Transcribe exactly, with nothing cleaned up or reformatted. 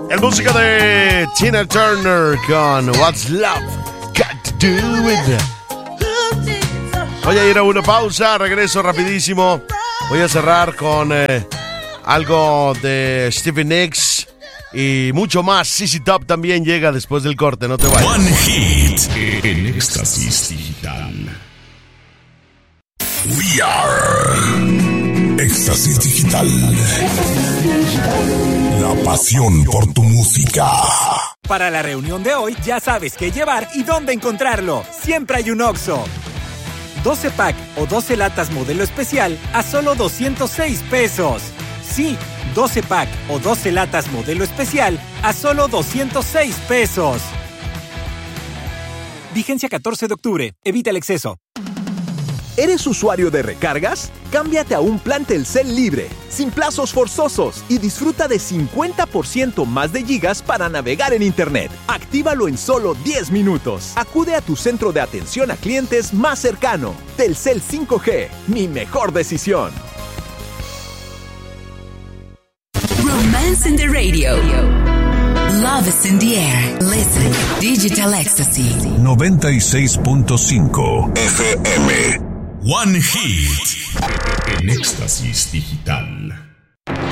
El música de Tina Turner con What's Love Got to Do With It. Voy a ir a una pausa, regreso rapidísimo. Voy a cerrar con eh, algo de Stevie Nicks y mucho más. C C Top también llega después del corte, no te vayas. One Hit en Éxtasis Digital. We are Éxtasis Digital. La pasión por tu música. Para la reunión de hoy ya sabes qué llevar y dónde encontrarlo. Siempre hay un Oxxo. doce pack o doce latas modelo especial a solo doscientos seis pesos. Sí, doce pack o doce latas modelo especial a solo doscientos seis pesos. Vigencia catorce de octubre. Evita el exceso. ¿Eres usuario de recargas? Cámbiate a un plan Telcel libre, sin plazos forzosos y disfruta de cincuenta por ciento más de gigas para navegar en Internet. Actívalo en solo diez minutos. Acude a tu centro de atención a clientes más cercano. Telcel cinco G, mi mejor decisión. Romance in the radio. Love is in the air. Listen, Digital Ecstasy. noventa y seis punto cinco F M. One Hit en Éxtasis Digital.